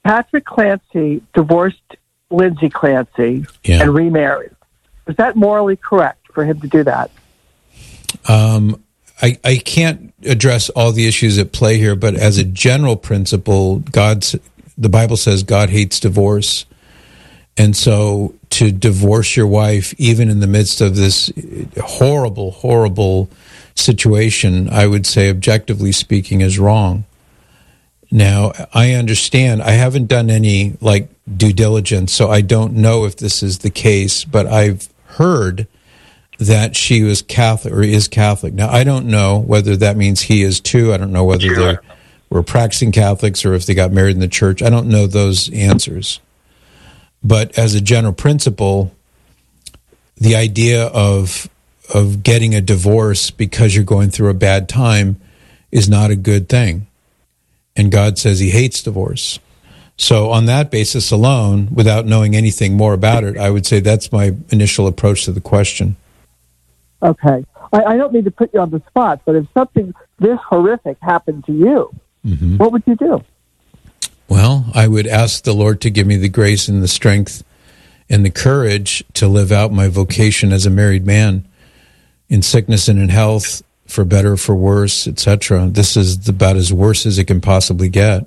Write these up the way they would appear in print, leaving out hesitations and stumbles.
Patrick Clancy divorced Lindsay Clancy and remarried. Is that morally correct for him to do that? I can't address all the issues at play here, but as a general principle, the Bible says God hates divorce. And so to divorce your wife, even in the midst of this horrible, horrible situation, I would say, objectively speaking, is wrong. Now, I understand. I haven't done any due diligence, so I don't know if this is the case, but I've heard that she was Catholic or is Catholic. Now, I don't know whether that means he is too. I don't know whether they were practicing Catholics or if they got married in the church. I don't know those answers. But as a general principle, the idea of getting a divorce because you're going through a bad time is not a good thing. And God says he hates divorce. So on that basis alone, without knowing anything more about it, I would say that's my initial approach to the question. Okay. I don't mean to put you on the spot, but if something this horrific happened to you, what would you do? Well, I would ask the Lord to give me the grace and the strength and the courage to live out my vocation as a married man in sickness and in health, for better, for worse, etc. This is about as worse as it can possibly get.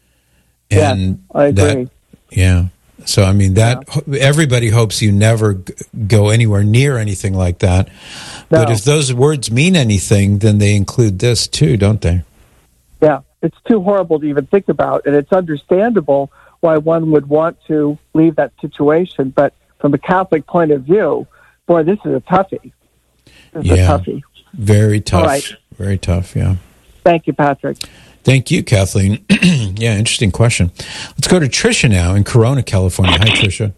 And I agree. So, I mean, everybody hopes you never go anywhere near anything like that. No. But if those words mean anything, then they include this too, don't they? Yeah, it's too horrible to even think about, and it's understandable why one would want to leave that situation. But from a Catholic point of view, boy, this is a toughie. This is a toughie. Very tough. All right. Very tough, yeah. Thank you, Patrick. Thank you, Kathleen. Yeah, interesting question. Let's go to Tricia now in Corona, California. Hi, Tricia.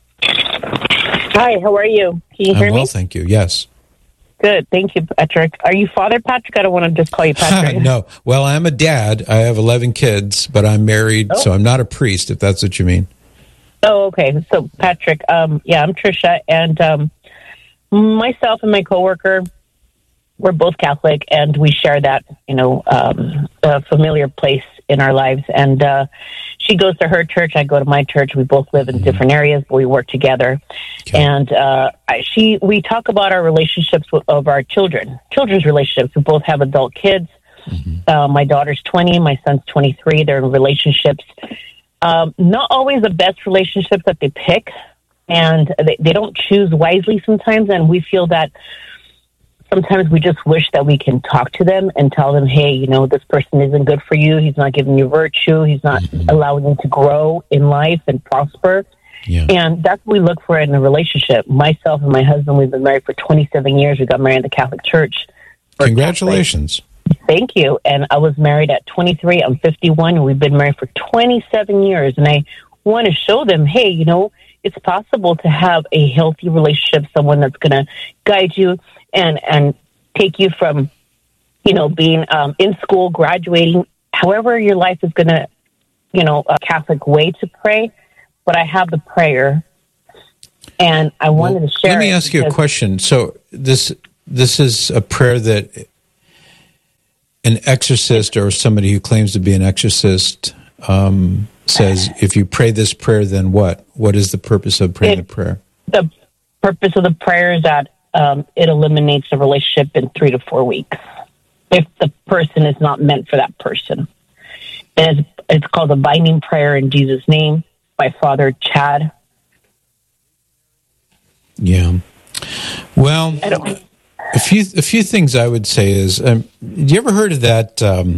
Hi, how are you? Can you hear me? I'm well, thank you. Yes. Good, thank you, Patrick. Are you Father Patrick? I don't want to just call you Patrick. No. Well, I'm a dad. I have 11 kids, but I'm married, so I'm not a priest, if that's what you mean. Oh, okay. So, Patrick, I'm Tricia, and myself and my coworker, we're both Catholic, and we share that, a familiar place in our lives. And she goes to her church, I go to my church. We both live in different areas, but we work together. Okay. And we talk about our relationships of our children's relationships. We both have adult kids. My daughter's 20, my son's 23. They're in relationships. Not always the best relationships that they pick, and they don't choose wisely sometimes. And we feel that sometimes we just wish that we can talk to them and tell them, hey, this person isn't good for you. He's not giving you virtue. He's not allowing you to grow in life and prosper. Yeah. And that's what we look for in a relationship. Myself and my husband, we've been married for 27 years. We got married in the Catholic Church. Congratulations. Thank you. And I was married at 23. I'm 51, and we've been married for 27 years. And I want to show them, hey, it's possible to have a healthy relationship, someone that's going to guide you and take you from, being in school, graduating, however your life is going to, a Catholic way to pray. But I have the prayer, and I wanted to share. Let me ask you a question. So this is a prayer that an exorcist or somebody who claims to be an exorcist says, if you pray this prayer, then what? What is the purpose of praying the prayer? The purpose of the prayer is that it eliminates the relationship in 3 to 4 weeks if the person is not meant for that person. And it's called the Binding Prayer in Jesus' Name by Father Chad. Yeah. Well, a few things I would say is, you ever heard of that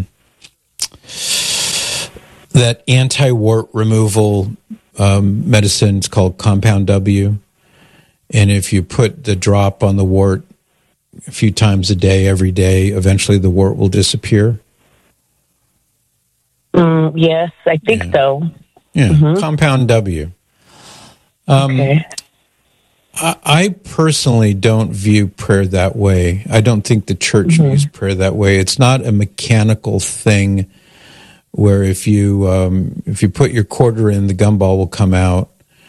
that anti-wart removal medicine? It's called Compound W. And if you put the drop on the wart a few times a day, every day, eventually the wart will disappear? Yes, I think so. Yeah, Compound W. Okay. I personally don't view prayer that way. I don't think the church views prayer that way. It's not a mechanical thing where if you put your quarter in, the gumball will come out.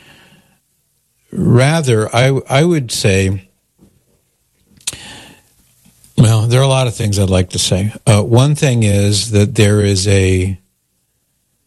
Rather, I would say, well, there are a lot of things I'd like to say. One thing is that there is a